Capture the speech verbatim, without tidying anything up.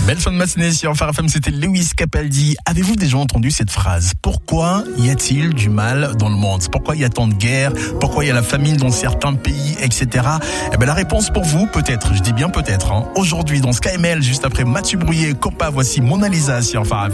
Belle fin de matinée sur Phare F M, c'était Lewis Capaldi. Avez-vous déjà entendu cette phrase? Pourquoi y a-t-il du mal dans le monde? Pourquoi il y a tant de guerres? Pourquoi il y a la famine dans certains pays, et cetera. Eh ben la réponse pour vous, peut-être, je dis bien peut-être, hein. Aujourd'hui dans Sky M L, juste après Mathieu Brouillet, Copa, voici Mona Lisa sur Phare F M.